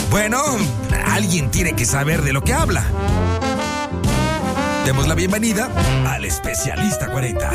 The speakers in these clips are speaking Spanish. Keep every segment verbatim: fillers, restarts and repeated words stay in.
Bueno, alguien tiene que saber de lo que habla. Demos la bienvenida al especialista cuarenta.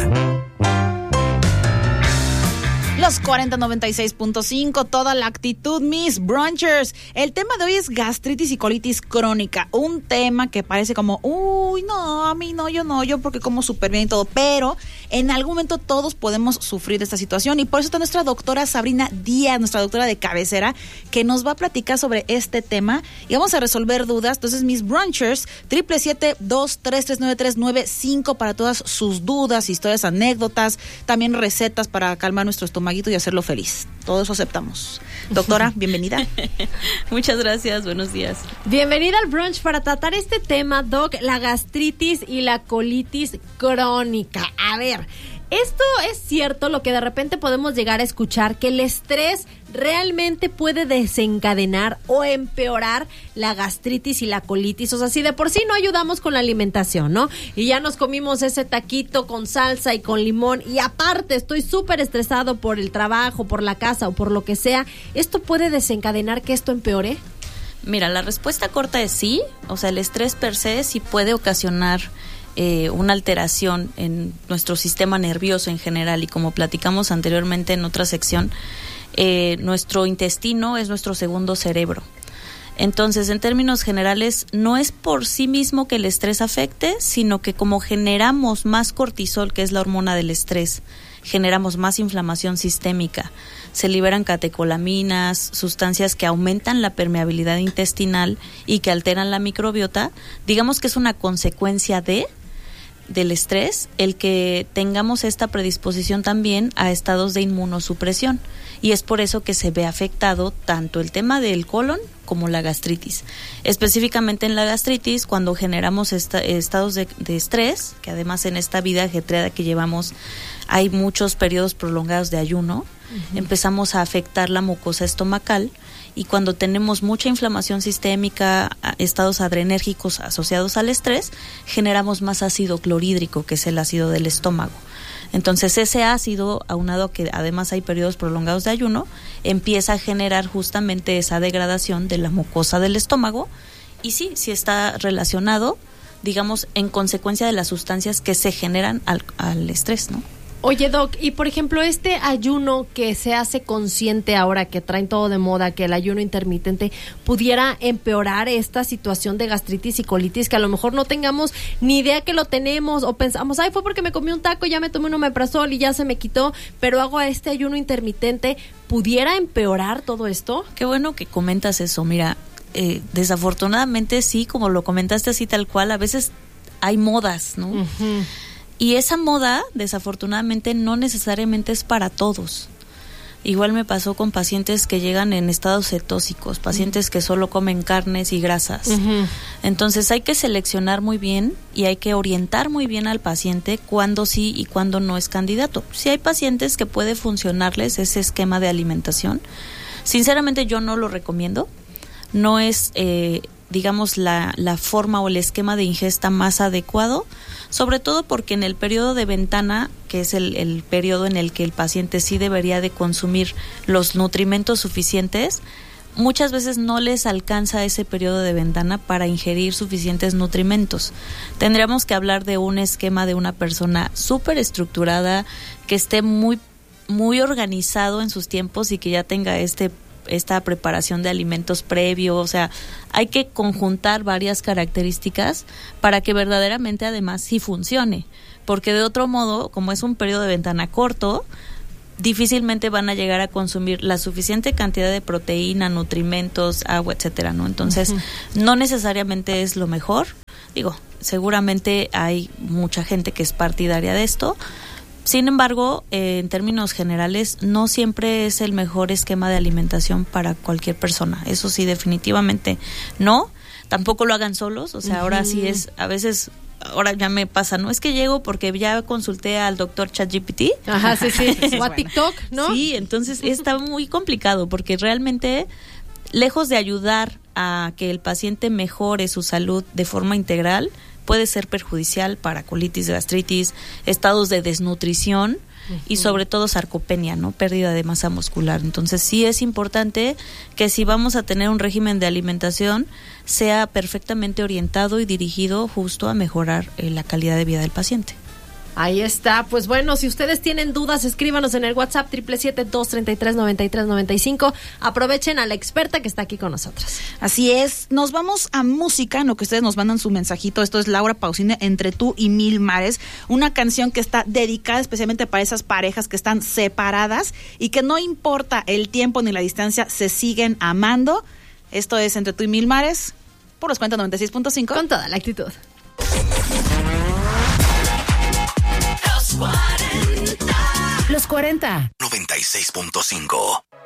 Los cuarenta noventa y seis punto cinco, toda la actitud, mis brunchers. El tema de hoy es gastritis y colitis crónica. Un tema que parece como, uy, no, a mí no, yo no, yo porque como súper bien y todo. Pero en algún momento todos podemos sufrir de esta situación. Y por eso está nuestra doctora Sabrina Díaz, nuestra doctora de cabecera, que nos va a platicar sobre este tema. Y vamos a resolver dudas. Entonces, mis brunchers, siete siete siete, dos tres tres nueve tres nueve cinco para todas sus dudas, historias, anécdotas, también recetas para calmar nuestro estómago y hacerlo feliz. Todo eso aceptamos. Doctora, bienvenida. Muchas gracias, buenos días. Bienvenida al brunch para tratar este tema, Doc, la gastritis y la colitis crónica. A ver, esto es cierto, lo que de repente podemos llegar a escuchar, que el estrés realmente puede desencadenar o empeorar la gastritis y la colitis. O sea, si de por sí no ayudamos con la alimentación, ¿no? Y ya nos comimos ese taquito con salsa y con limón, y aparte estoy súper estresado por el trabajo, por la casa o por lo que sea, ¿esto puede desencadenar que esto empeore? Mira, la respuesta corta es sí. O sea, el estrés per se sí puede ocasionar Eh, una alteración en nuestro sistema nervioso en general, y como platicamos anteriormente en otra sección, eh, nuestro intestino es nuestro segundo cerebro. Entonces, en términos generales, no es por sí mismo que el estrés afecte, sino que como generamos más cortisol, que es la hormona del estrés, generamos más inflamación sistémica, se liberan catecolaminas, sustancias que aumentan la permeabilidad intestinal y que alteran la microbiota. Digamos que es una consecuencia de del estrés el que tengamos esta predisposición también a estados de inmunosupresión, y es por eso que se ve afectado tanto el tema del colon como la gastritis. Específicamente en la gastritis, cuando generamos esta, estados de, de estrés, que además en esta vida ajetreada que llevamos hay muchos periodos prolongados de ayuno, uh-huh. empezamos a afectar la mucosa estomacal, y cuando tenemos mucha inflamación sistémica, estados adrenérgicos asociados al estrés, generamos más ácido clorhídrico, que es el ácido del estómago. Entonces ese ácido, aunado a que además hay periodos prolongados de ayuno, empieza a generar justamente esa degradación de la mucosa del estómago, y sí, sí está relacionado, digamos, en consecuencia de las sustancias que se generan al, al estrés, ¿no? Oye, Doc, y por ejemplo, este ayuno que se hace consciente ahora, que traen todo de moda, que el ayuno intermitente, ¿pudiera empeorar esta situación de gastritis y colitis, que a lo mejor no tengamos ni idea que lo tenemos, o pensamos, ay, fue porque me comí un taco, ya me tomé un omeprazol y ya se me quitó, pero hago este ayuno intermitente? ¿Pudiera empeorar todo esto? Qué bueno que comentas eso. Mira, eh, desafortunadamente sí, como lo comentaste así tal cual, a veces hay modas, ¿no? Uh-huh. Y esa moda, desafortunadamente, no necesariamente es para todos. Igual me pasó con pacientes que llegan en estados cetósicos, pacientes uh-huh. que solo comen carnes y grasas. Uh-huh. Entonces hay que seleccionar muy bien y hay que orientar muy bien al paciente cuándo sí y cuándo no es candidato. Si hay pacientes que puede funcionarles ese esquema de alimentación, sinceramente yo no lo recomiendo. No es, eh, digamos, la, la forma o el esquema de ingesta más adecuado, sobre todo porque en el periodo de ventana, que es el, el periodo en el que el paciente sí debería de consumir los nutrimentos suficientes, muchas veces no les alcanza ese periodo de ventana para ingerir suficientes nutrimentos. Tendríamos que hablar de un esquema de una persona súper estructurada, que esté muy, muy organizado en sus tiempos y que ya tenga este esta preparación de alimentos previo. O sea, hay que conjuntar varias características para que verdaderamente además sí funcione, porque de otro modo, como es un periodo de ventana corto, difícilmente van a llegar a consumir la suficiente cantidad de proteína, nutrimentos, agua, etcétera, ¿no? Entonces, uh-huh. no necesariamente es lo mejor. Digo, seguramente hay mucha gente que es partidaria de esto. Sin embargo, eh, en términos generales, no siempre es el mejor esquema de alimentación para cualquier persona. Eso sí, definitivamente no. Tampoco lo hagan solos. O sea, uh-huh. ahora sí es, a veces, ahora ya me pasa, ¿no? Es que llego porque ya consulté al doctor ChatGPT. Ajá, sí, sí. O a TikTok, ¿no? Sí, entonces está muy complicado porque realmente, lejos de ayudar a que el paciente mejore su salud de forma integral, puede ser perjudicial para colitis, gastritis, estados de desnutrición, uh-huh. y sobre todo sarcopenia, ¿no? Pérdida de masa muscular. Entonces sí es importante que si vamos a tener un régimen de alimentación sea perfectamente orientado y dirigido justo a mejorar eh, la calidad de vida del paciente. Ahí está, pues bueno, si ustedes tienen dudas, escríbanos en el WhatsApp siete siete siete, dos tres tres, nueve tres nueve cinco. Aprovechen a la experta que está aquí con nosotros. Así es, nos vamos a música, en lo que ustedes nos mandan su mensajito. Esto es Laura Pausini, Entre tú y mil mares, una canción que está dedicada especialmente para esas parejas que están separadas y que no importa el tiempo ni la distancia, se siguen amando. Esto es Entre tú y mil mares, por los cuarenta noventa y seis punto cinco. Con toda la actitud. Los cuarenta. noventa y seis punto cinco.